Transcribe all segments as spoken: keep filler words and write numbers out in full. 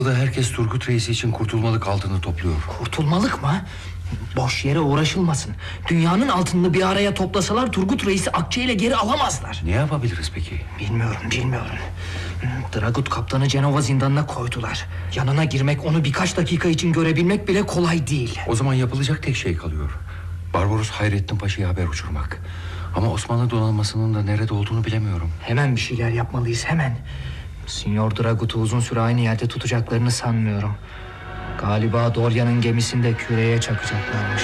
Herkes Turgut Reis'i için kurtulmalık altını topluyor. Kurtulmalık mı? Boş yere uğraşılmasın. Dünyanın altınını bir araya toplasalar Turgut Reis'i akçe ile geri alamazlar. Ne yapabiliriz peki? Bilmiyorum, bilmiyorum. Dragut kaptanı Cenova zindanına koydular. Yanına girmek, onu birkaç dakika için görebilmek bile kolay değil. O zaman yapılacak tek şey kalıyor. Barbaros Hayrettin Paşa'ya haber uçurmak. Ama Osmanlı donanmasının da nerede olduğunu bilemiyorum. Hemen bir şeyler yapmalıyız, hemen. Sinyor Dragut'u uzun süre aynı yerde tutacaklarını sanmıyorum. Galiba Dorya'nın gemisinde küreye çakacaklarmış.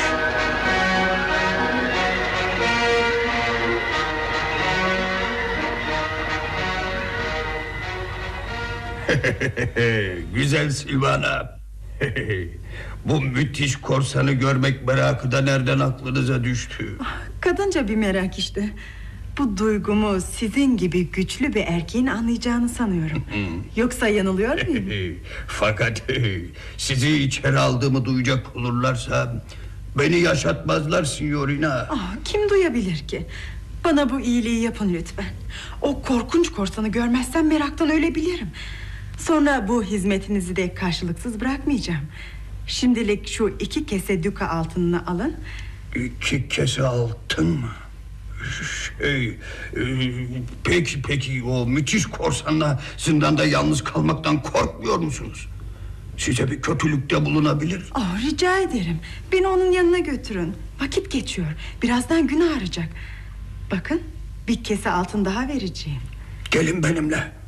Güzel Silvana. Bu müthiş korsanı görmek merakı da nereden aklınıza düştü? Kadınca bir merak işte. Bu duygumu sizin gibi güçlü bir erkeğin anlayacağını sanıyorum. Yoksa yanılıyor muyum? Fakat sizi içeri aldığımı duyacak olurlarsa beni yaşatmazlar signorina. Ah, kim duyabilir ki? Bana bu iyiliği yapın lütfen. O korkunç korsanı görmezsem meraktan ölebilirim. Sonra bu hizmetinizi de karşılıksız bırakmayacağım. Şimdilik şu iki kese duka altınını alın. İki kese altın mı? Şey, e, peki peki o müthiş korsanla zindanda yalnız kalmaktan korkmuyor musunuz? Size bir kötülükte bulunabilir. Oh, rica ederim. Beni onun yanına götürün. Vakit geçiyor. Birazdan gün ağaracak. Bakın, bir kese altın daha vereceğim. Gelin benimle.